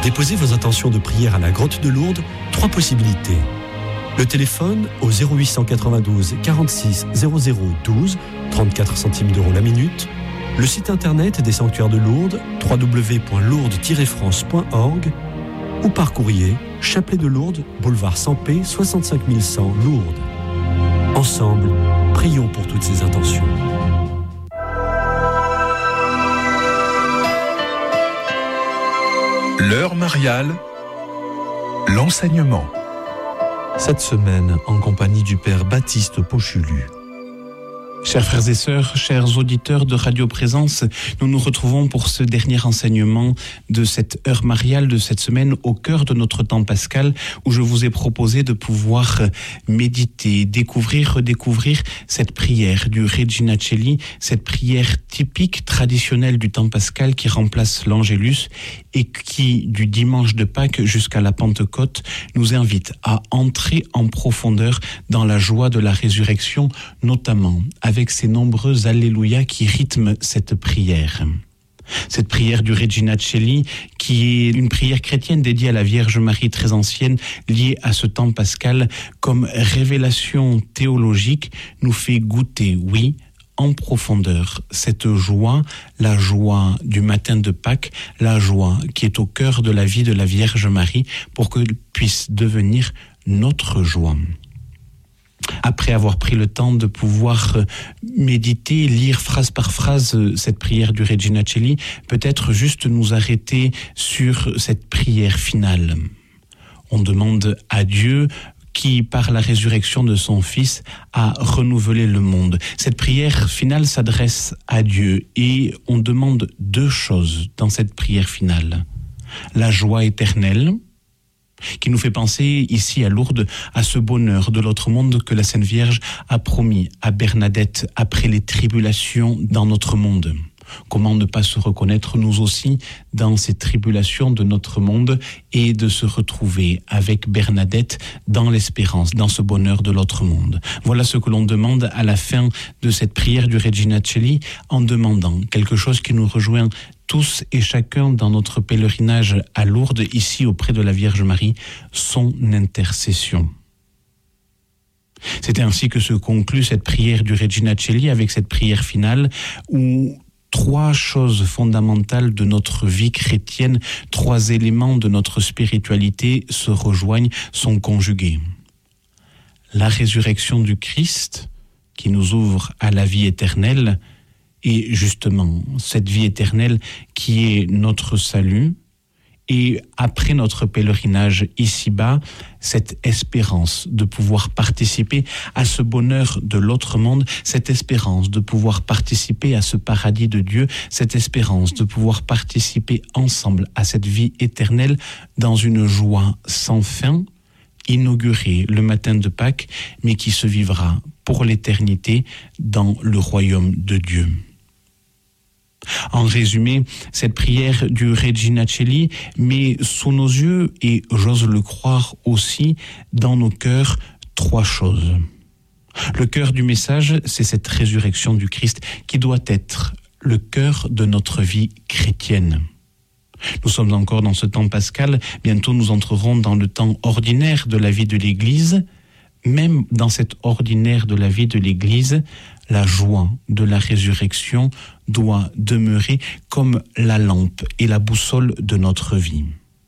déposer vos intentions de prière à la Grotte de Lourdes, 3 possibilités. Le téléphone au 0892 46 00 12, 34 centimes d'euros la minute. Le site internet des sanctuaires de Lourdes, www.lourdes-france.org, ou par courrier, Chapelet de Lourdes, boulevard Sampé, 65 100 Lourdes. Ensemble, prions pour toutes ces intentions. L'heure mariale, l'enseignement. Cette semaine, en compagnie du Père Baptiste Pochulu. Chers frères et sœurs, chers auditeurs de Radio Présence, nous nous retrouvons pour ce dernier enseignement de cette heure mariale de cette semaine au cœur de notre temps pascal, où je vous ai proposé de pouvoir méditer, découvrir, redécouvrir cette prière du Regina Coeli, cette prière typique, traditionnelle du temps pascal qui remplace l'Angélus et qui, du dimanche de Pâques jusqu'à la Pentecôte, nous invite à entrer en profondeur dans la joie de la résurrection, notamment avec ces nombreux Alléluia qui rythment cette prière. Cette prière du Regina Coeli, qui est une prière chrétienne dédiée à la Vierge Marie très ancienne, liée à ce temps pascal, comme révélation théologique, nous fait goûter, oui, en profondeur, cette joie, la joie du matin de Pâques, la joie qui est au cœur de la vie de la Vierge Marie, pour qu'elle puisse devenir notre joie. Après avoir pris le temps de pouvoir méditer, lire phrase par phrase cette prière du Regina Coeli, peut-être juste nous arrêter sur cette prière finale. On demande à Dieu qui, par la résurrection de son Fils, a renouvelé le monde. Cette prière finale s'adresse à Dieu et on demande 2 choses dans cette prière finale. La joie éternelle, qui nous fait penser ici à Lourdes à ce bonheur de l'autre monde que la Sainte Vierge a promis à Bernadette après les tribulations dans notre monde. Comment ne pas se reconnaître nous aussi dans ces tribulations de notre monde et de se retrouver avec Bernadette dans l'espérance, dans ce bonheur de l'autre monde. Voilà ce que l'on demande à la fin de cette prière du Regina Coeli, en demandant quelque chose qui nous rejoint tous et chacun dans notre pèlerinage à Lourdes, ici auprès de la Vierge Marie, son intercession. C'est ainsi que se conclut cette prière du Regina Coeli, avec cette prière finale où 3 choses fondamentales de notre vie chrétienne, 3 éléments de notre spiritualité se rejoignent, sont conjugués. La résurrection du Christ, qui nous ouvre à la vie éternelle, et justement cette vie éternelle qui est notre salut, et après notre pèlerinage ici-bas, cette espérance de pouvoir participer à ce bonheur de l'autre monde, cette espérance de pouvoir participer à ce paradis de Dieu, cette espérance de pouvoir participer ensemble à cette vie éternelle dans une joie sans fin, inaugurée le matin de Pâques, mais qui se vivra pour l'éternité dans le royaume de Dieu. En résumé, cette prière du Regina Coeli met sous nos yeux, et j'ose le croire aussi, dans nos cœurs, 3 choses. Le cœur du message, c'est cette résurrection du Christ qui doit être le cœur de notre vie chrétienne. Nous sommes encore dans ce temps pascal, bientôt nous entrerons dans le temps ordinaire de la vie de l'Église. Même dans cet ordinaire de la vie de l'Église, la joie de la résurrection doit demeurer comme la lampe et la boussole de notre vie.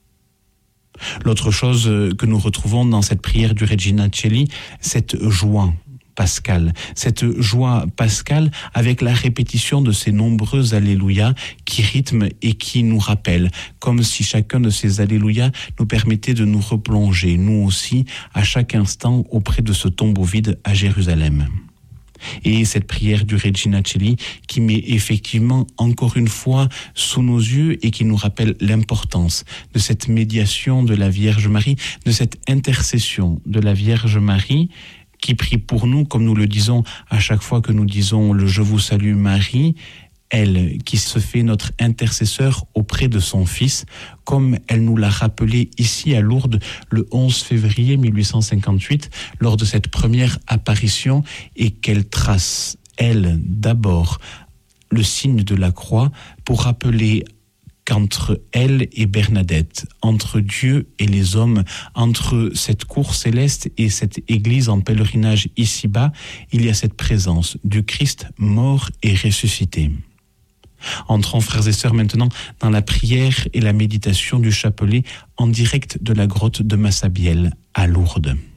L'autre chose que nous retrouvons dans cette prière du Regina Coeli, cette joie pascale. Cette joie pascale avec la répétition de ces nombreux Alléluia qui rythment et qui nous rappellent, comme si chacun de ces Alléluia nous permettait de nous replonger, nous aussi, à chaque instant auprès de ce tombeau vide à Jérusalem. Et cette prière du Regina Coeli qui met effectivement encore une fois sous nos yeux et qui nous rappelle l'importance de cette médiation de la Vierge Marie, de cette intercession de la Vierge Marie qui prie pour nous, comme nous le disons à chaque fois que nous disons le « Je vous salue Marie », elle qui se fait notre intercesseur auprès de son Fils, comme elle nous l'a rappelé ici à Lourdes le 11 février 1858, lors de cette première apparition, et qu'elle trace, elle, d'abord, le signe de la croix pour rappeler qu'entre elle et Bernadette, entre Dieu et les hommes, entre cette cour céleste et cette église en pèlerinage ici-bas, il y a cette présence du Christ mort et ressuscité. Entrons, frères et sœurs, maintenant dans la prière et la méditation du chapelet en direct de la grotte de Massabielle à Lourdes.